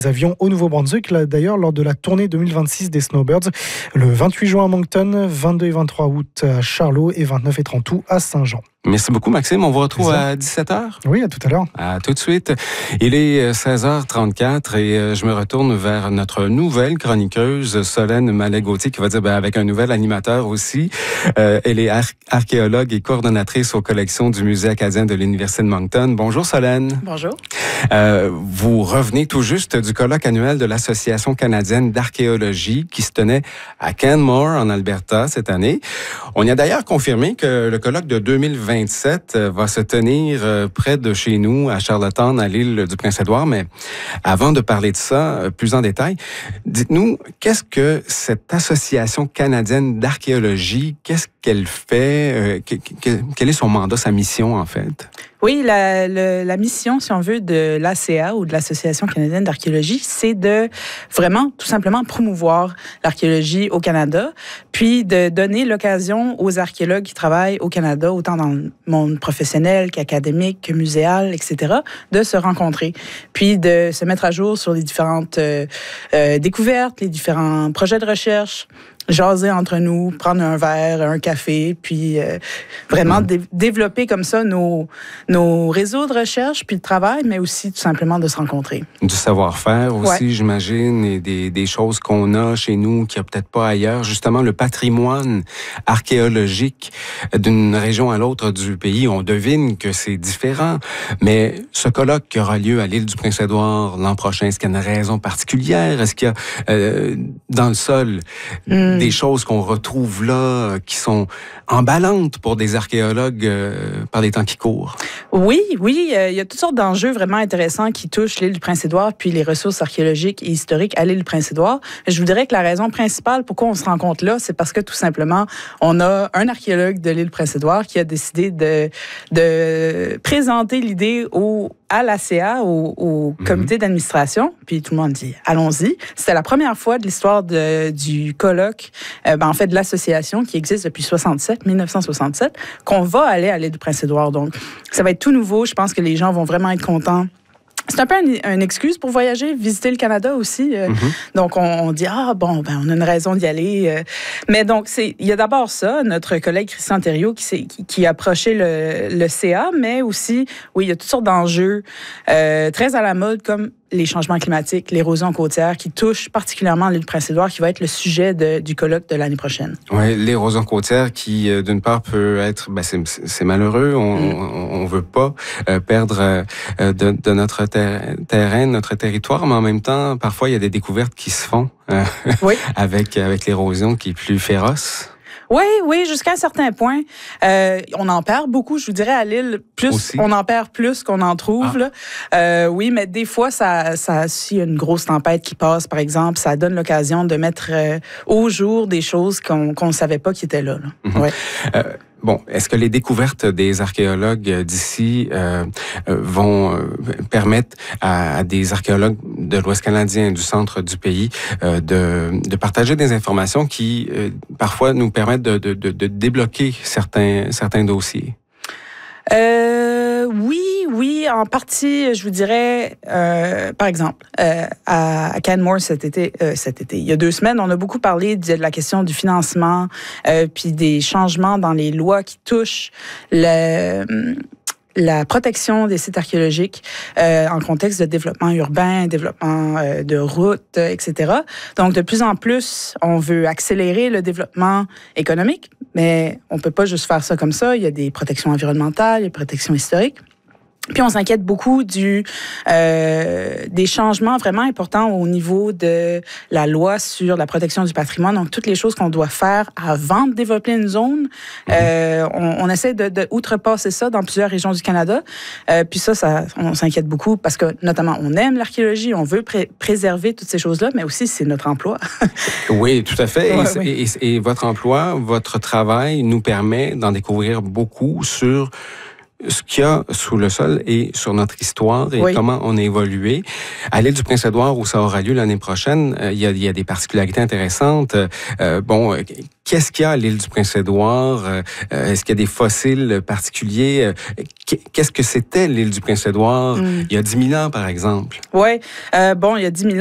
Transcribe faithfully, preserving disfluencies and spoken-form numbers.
avions au Nouveau-Brunswick, là, d'ailleurs, lors de la tournée deux mille vingt-six des Snowbirds, le vingt-huit juin à Moncton, vingt-deux et vingt-trois août à Charlot et vingt-neuf et trente août à Saint-Jean. Merci beaucoup, Maxime. On vous retrouve à dix-sept heures. Oui, à tout à l'heure. À tout de suite. Il est seize heures trente-quatre et je me retourne vers notre nouvelle chroniqueuse, Solène Mallet-Gauthier, qui va dire ben, avec un nouvel animateur aussi. Euh, elle est ar- archéologue et coordonnatrice aux collections du Musée acadien de l'Université de Moncton. Bonjour, Solène. Bonjour. Euh, vous revenez tout juste du colloque annuel de l'Association canadienne d'archéologie qui se tenait à Canmore, en Alberta, cette année. On y a d'ailleurs confirmé que le colloque de deux mille vingt-sept va se tenir près de chez nous, à Charlottetown, à l'île du Prince-Édouard. Mais avant de parler de ça plus en détail, dites-nous, qu'est-ce que cette Association canadienne d'archéologie, qu'est-ce qu'elle fait? Quel est son mandat, sa mission, en fait? Oui, la, la, la mission, si on veut, de l'A C A ou de l'Association canadienne d'archéologie, c'est de vraiment, tout simplement, promouvoir l'archéologie au Canada, puis de donner l'occasion aux archéologues qui travaillent au Canada, autant dans le monde professionnel qu'académique, que muséal, et cetera, de se rencontrer, puis de se mettre à jour sur les différentes euh, euh, découvertes, les différents projets de recherche, jaser entre nous, prendre un verre, un café, puis euh, vraiment mmh. dé- développer comme ça nos, nos réseaux de recherche, puis de travail, mais aussi tout simplement de se rencontrer. Du savoir-faire aussi, ouais. j'imagine, et des, des choses qu'on a chez nous, qu'il n'y a peut-être pas ailleurs. Justement, le patrimoine archéologique d'une région à l'autre du pays, on devine que c'est différent. Mais ce colloque qui aura lieu à l'île du Prince-Édouard l'an prochain, est-ce qu'il y a une raison particulière? Est-ce qu'il y a euh, dans le sol mmh. des choses qu'on retrouve là qui sont emballantes pour des archéologues euh, par les temps qui courent? Oui, oui. Euh, il y a toutes sortes d'enjeux vraiment intéressants qui touchent l'île du Prince-Édouard puis les ressources archéologiques et historiques à l'île du Prince-Édouard. Je vous dirais que la raison principale pourquoi on se rencontre là, c'est parce que tout simplement, on a un archéologue de l'île du Prince-Édouard qui a décidé de, de présenter l'idée au à l'A C A, au, au comité mm-hmm. d'administration, puis tout le monde dit « allons-y ». C'était la première fois de l'histoire de, du colloque, euh, ben, en fait de l'association qui existe depuis soixante-sept, mille neuf cent soixante-sept, qu'on va aller à l'île du Prince-Édouard. Donc, ça va être tout nouveau. Je pense que les gens vont vraiment être contents. C'est un peu une, une excuse pour voyager, visiter le Canada aussi. Euh, mm-hmm. Donc, on, on dit, ah bon, ben, on a une raison d'y aller. Euh. Mais donc, c'est, il y a d'abord ça, notre collègue Christian Thériault qui, qui, qui a approché le, le C A, mais aussi, oui, il y a toutes sortes d'enjeux euh, très à la mode, comme les changements climatiques, l'érosion côtière, qui touche particulièrement l'île du Prince-Édouard, qui va être le sujet de, du colloque de l'année prochaine. Oui, l'érosion côtière qui, euh, d'une part, peut être... Ben, c'est, c'est malheureux, on mm. on, on veut pas euh, perdre euh, de, de notre ter- terrain, notre territoire, mais en même temps, parfois, il y a des découvertes qui se font euh, oui. avec, avec l'érosion qui est plus féroce. Oui, oui, jusqu'à un certain point. Euh, on en perd beaucoup, je vous dirais, à l'île. Plus, aussi? On en perd plus qu'on en trouve. Ah. Là. Euh, oui, mais des fois, ça, ça, s'il y a une grosse tempête qui passe, par exemple, ça donne l'occasion de mettre euh, au jour des choses qu'on qu'on ne savait pas qui étaient là. là. Mm-hmm. Ouais. Euh, Bon, est-ce que les découvertes des archéologues d'ici euh, vont euh, permettre à, à des archéologues de l'Ouest canadien, du centre du pays, euh, de, de partager des informations qui, euh, parfois, nous permettent de, de, de, de débloquer certains, certains dossiers? Euh, oui, oui, en partie, je vous dirais, euh, par exemple, euh, à, à Canmore cet été, euh, cet été, il y a deux semaines, on a beaucoup parlé de, de la question du financement, euh, puis des changements dans les lois qui touchent le... la protection des sites archéologiques euh, en contexte de développement urbain, développement euh, de routes, euh, et cetera. Donc, de plus en plus, on veut accélérer le développement économique, mais on peut pas juste faire ça comme ça. Il y a des protections environnementales, il y a des protections historiques. Puis on s'inquiète beaucoup du euh, des changements vraiment importants au niveau de la loi sur la protection du patrimoine. Donc toutes les choses qu'on doit faire avant de développer une zone, mmh. euh, on, on essaie de, de outrepasser ça dans plusieurs régions du Canada. Euh, puis ça, ça, on s'inquiète beaucoup parce que notamment on aime l'archéologie, on veut pré- préserver toutes ces choses-là, mais aussi c'est notre emploi. Oui, tout à fait. Ouais, et, oui. et, et, et votre emploi, votre travail nous permet d'en découvrir beaucoup sur ce qu'il y a sous le sol et sur notre histoire et oui. comment on a évolué. À l'île du Prince-Édouard, où ça aura lieu l'année prochaine, euh, il, y a, il y a des particularités intéressantes. Euh, bon, euh, qu'est-ce qu'il y a à l'île du Prince-Édouard? Euh, est-ce qu'il y a des fossiles particuliers? Euh, qu'est-ce que c'était l'île du Prince-Édouard mm. il y a dix mille ans, par exemple? Oui. Euh, bon, il y a dix mille